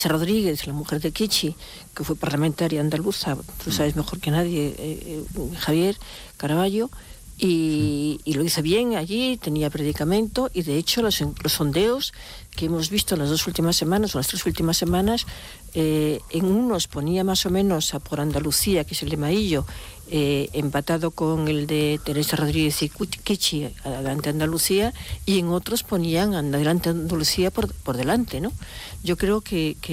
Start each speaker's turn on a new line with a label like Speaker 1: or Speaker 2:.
Speaker 1: Rodríguez, la mujer de Kichi, que fue parlamentaria andaluza, tú sabes mejor que nadie, Javier Caraballo, y lo hizo bien allí, tenía predicamento, y de hecho los sondeos que hemos visto en las 2 últimas semanas, o las 3 últimas semanas, en unos ponía más o menos a por Andalucía, que es el de Maillo, empatado con el de Teresa Rodríguez y Kichi, adelante Andalucía, y en otros ponían adelante Andalucía por delante, ¿no? Yo creo que